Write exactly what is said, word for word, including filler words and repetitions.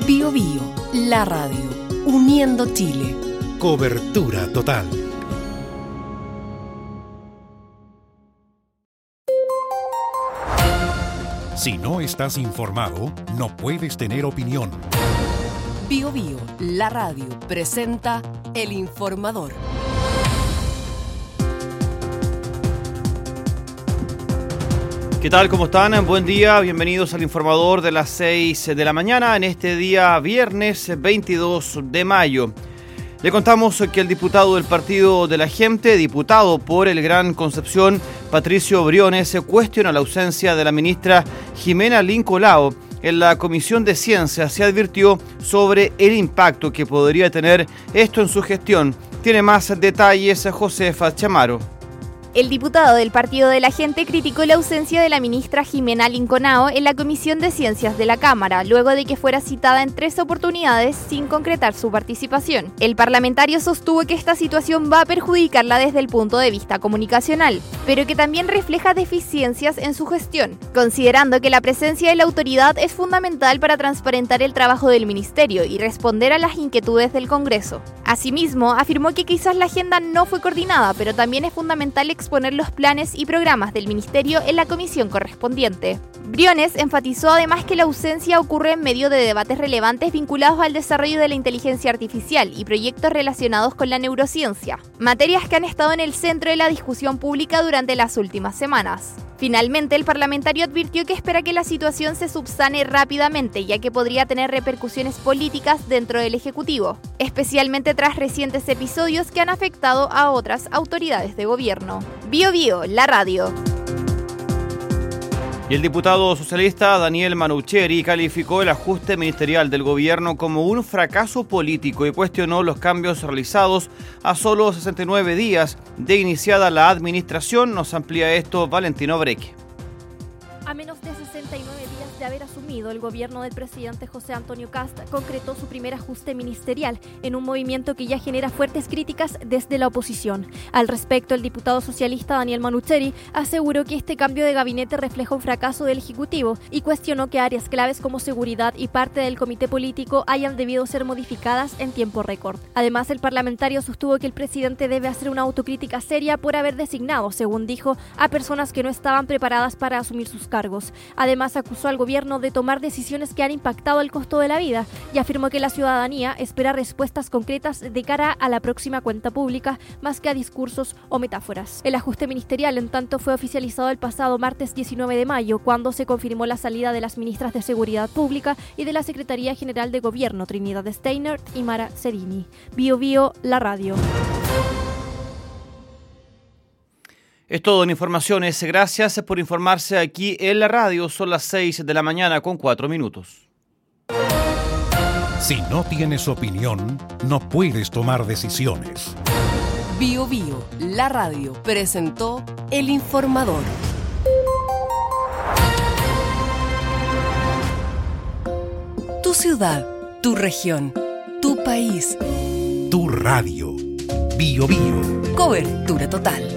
Bio Bio, la radio, uniendo Chile. Cobertura total. Si no estás informado, no puedes tener opinión. Bio Bio, la radio, presenta El Informador. ¿Qué tal? ¿Cómo están? Buen día, bienvenidos al Informador de las seis de la mañana en este día viernes veintidós de mayo. Le contamos que el diputado del Partido de la Gente, diputado por el Gran Concepción, Patricio Briones, cuestiona la ausencia de la ministra Jimena Lincolao. En la Comisión de Ciencias se advirtió sobre el impacto que podría tener esto en su gestión. Tiene más detalles Josefa Chamaro. El diputado del Partido de la Gente criticó la ausencia de la ministra Jimena Lincolao en la Comisión de Ciencias de la Cámara, luego de que fuera citada en tres oportunidades sin concretar su participación. El parlamentario sostuvo que esta situación va a perjudicarla desde el punto de vista comunicacional, pero que también refleja deficiencias en su gestión, considerando que la presencia de la autoridad es fundamental para transparentar el trabajo del ministerio y responder a las inquietudes del Congreso. Asimismo, afirmó que quizás la agenda no fue coordinada, pero también es fundamental exponer los planes y programas del ministerio en la comisión correspondiente. Briones enfatizó además que la ausencia ocurre en medio de debates relevantes vinculados al desarrollo de la inteligencia artificial y proyectos relacionados con la neurociencia, materias que han estado en el centro de la discusión pública durante las últimas semanas. Finalmente, el parlamentario advirtió que espera que la situación se subsane rápidamente, ya que podría tener repercusiones políticas dentro del Ejecutivo, especialmente tras recientes episodios que han afectado a otras autoridades de gobierno. Bio Bio, la radio. Y el diputado socialista Daniel Manucheri calificó el ajuste ministerial del gobierno como un fracaso político y cuestionó los cambios realizados a solo sesenta y nueve días de iniciada la administración. Nos amplía esto Valentino Breque. A menos de sesenta y nueve días de haber asumido, el gobierno del presidente José Antonio Kast concretó su primer ajuste ministerial en un movimiento que ya genera fuertes críticas desde la oposición. Al respecto, el diputado socialista Daniel Manucheri aseguró que este cambio de gabinete refleja un fracaso del Ejecutivo y cuestionó que áreas claves como seguridad y parte del comité político hayan debido ser modificadas en tiempo récord. Además, el parlamentario sostuvo que el presidente debe hacer una autocrítica seria por haber designado, según dijo, a personas que no estaban preparadas para asumir sus cargos. Además, acusó al gobierno de tomar decisiones que han impactado el costo de la vida y afirmó que la ciudadanía espera respuestas concretas de cara a la próxima cuenta pública más que a discursos o metáforas. El ajuste ministerial, en tanto, fue oficializado el pasado martes diecinueve de mayo, cuando se confirmó la salida de las ministras de Seguridad Pública y de la Secretaría General de Gobierno, Trinidad Steiner y Mara Cerini. Bio Bio, la radio. Es todo en Informaciones. Gracias por informarse aquí en la radio. Son las seis de la mañana con cuatro minutos. Si no tienes opinión, no puedes tomar decisiones. Bio Bio, la radio, presentó El Informador. Tu ciudad, tu región, tu país. Tu radio. Bio Bio. Cobertura total.